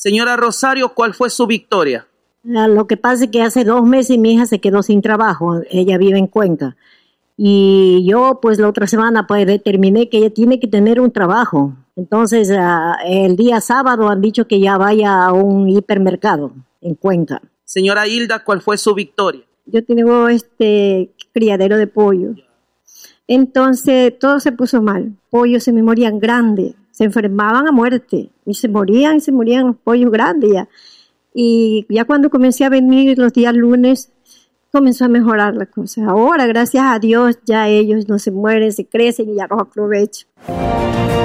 Señora Rosario, ¿cuál fue su victoria? Lo que pasa es que hace 2 meses mi hija se quedó sin trabajo. Ella vive en Cuenca. Y yo, pues, la otra semana, pues, determiné que ella tiene que tener un trabajo. Entonces, el día sábado han dicho que ya vaya a un hipermercado en Cuenca. Señora Hilda, ¿cuál fue su victoria? Yo tengo criadero de pollo. Entonces, todo se puso mal. Pollos se me morían grandes. Se enfermaban a muerte. Y se morían los pollos grandes ya. Y ya cuando comencé a venir los días lunes, comenzó a mejorar la cosa. Ahora, gracias a Dios, ya ellos no se mueren, se crecen y ya los aprovecho.